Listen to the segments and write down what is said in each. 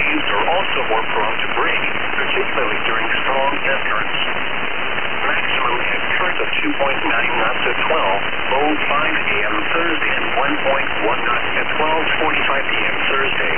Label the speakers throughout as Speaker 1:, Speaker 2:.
Speaker 1: waves are also more prone to break, particularly during strong F currents. Maximum head current of 2.9 knots at 12:05 a.m. Thursday and 1.1 knots at 12:45 p.m. Thursday.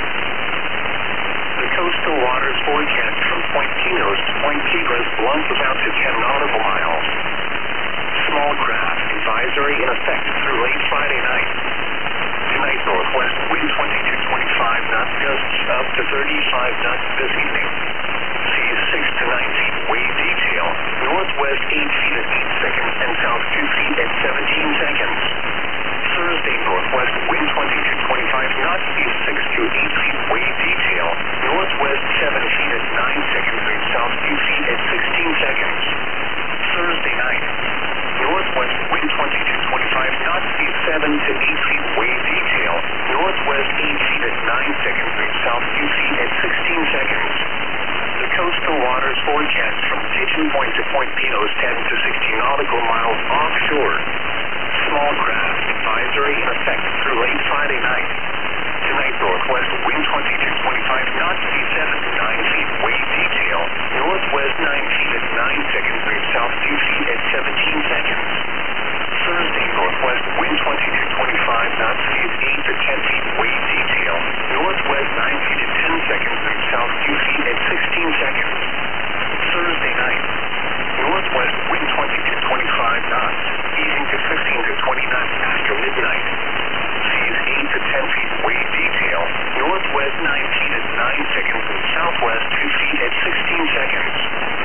Speaker 1: The coastal waters forecast from Point Pinos to Point Tigres blunters out to 10 nautical miles. Small craft advisory in effect through late Friday night. Tonight, northwest wind 20 to 25 knots, gusts up to 35 knots this evening. Seas 6 to 9 feet, wave detail. Northwest 8 feet at 8 seconds and south 2 feet at 17 seconds. Thursday, northwest wind 20 to 25 knots, east 6 to 8 feet, wave detail. Northwest 7 feet at 9 seconds and south 2 feet at 16 seconds. Thursday night, northwest wind 20 to 25 knots, east 7 to 8 feet, wave detail. Northwest 8 feet at 9 seconds and south 2 feet at 16 seconds. The coastal waters forecast from Pigeon Point to Point Pinos 10 to 60 nautical miles offshore. Small craft advisory in effect through late Friday night. Tonight, northwest wind 20 to 25 knots, east 7 to 9 feet, wave detail. Northwest 9 feet at 9 seconds and south 2 feet at 17 seconds. Thursday, northwest wind 20 to 25 knots, east 8 to 10 feet, wave detail. Northwest 9 feet at 10 seconds and south 2 feet at 16 seconds. Thursday night, northwest wind 20 to 25 knots, easing to 15 to 20 knots after midnight. Seas 8 to 10 feet, wave detail. Northwest 9 feet at 9 seconds and southwest 2 feet at 16 seconds.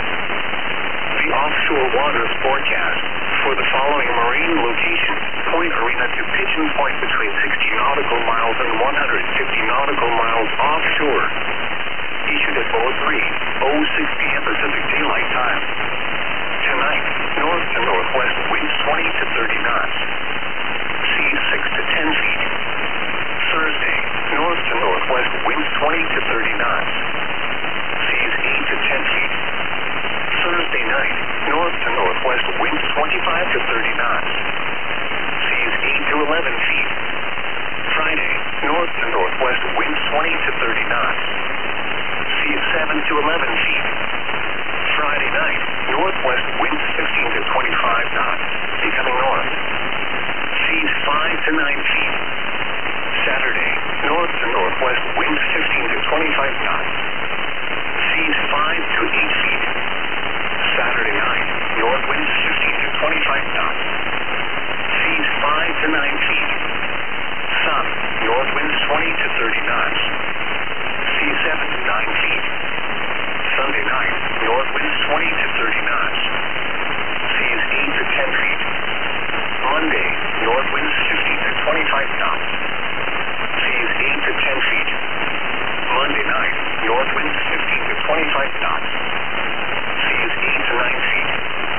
Speaker 1: The offshore waters forecast for the following marine locations: Point Arena to Pigeon Point between 60 nautical miles and 150 nautical miles offshore. Issued at 03:06 p.m. Pacific Daylight Time. Tonight, north to northwest winds 20 to 30 knots. Seas 6 to 10 feet. Thursday, north to northwest winds 20 to 30 knots. Seas 8 to 10 feet. Thursday night, north to northwest winds 25 to 30 knots. Seas 8 to 11 feet. Friday, north to northwest winds 20 to 30 knots. Seas 7 to 11 feet. Friday night, northwest winds 15 to 25 knots, becoming north. Seas 5 to 9 feet. Saturday, north to northwest winds 15 to 25 knots. Seas 5 to 8 feet. Saturday night, north winds 15 to 25 knots. Seas 5 to 9 feet. Sun, north winds 20 to 30 knots. Seas 7 to 9 feet. Sunday night, north winds 20 to 30 knots. Seas 8 to 10 feet. Monday, north winds 15 to 25 knots. Seas 8 to 10 feet. Monday night, north winds 15 to 25 knots. Seas 8 to 9 feet.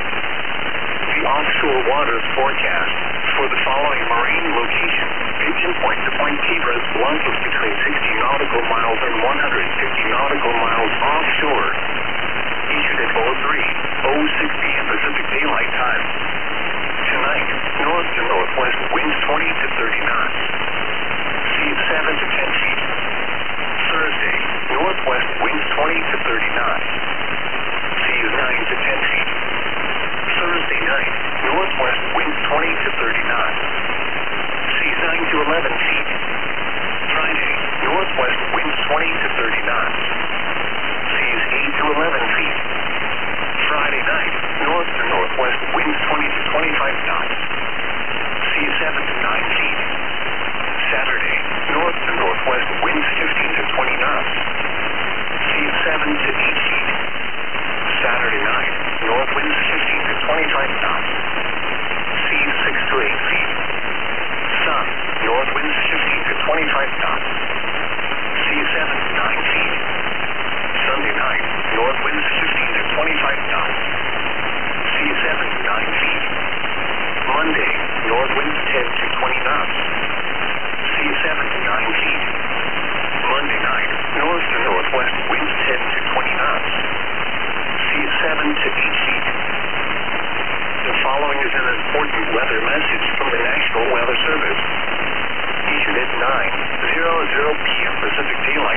Speaker 1: The offshore waters forecast for the following marine locations: Pigeon Point to Point Tigres blunters between 60 nautical miles and 150 nautical miles offshore. Issued at 03:06 p.m. Pacific Daylight Time. Tonight, north to northwest winds 20 to 30 knots. Seas 7 to 10 feet. Thursday, northwest winds 20 to 30 knots. Seas 9 to 10 feet. Thursday night, northwest winds 20 to 30 knots. Seas 9 to 11 feet. Friday, northwest winds 20 to 30 knots. Seas 8 to 11 feet. Friday night, north to northwest winds 20 to 25 knots. Seas 7 to 9 feet. Saturday, north to northwest winds 15 to 20 knots. Seas 7 to 8 feet. Saturday night, north winds 15 to 25 knots. Seas 6 to 8 feet. Sun, north winds 15 to 25 knots. Seas 7 to 9 feet. Sunday night, north winds 15 to 25 knots. Seas 7 to 9 feet. Monday, north winds 10 to 20 knots. Seas 7 to 9 feet. Monday night, north to northwest winds 10 to 20 knots. Seas 7 to 8 feet. The following is an important weather message from the National Weather Service. Issued at 9:00 p.m. Pacific Daylight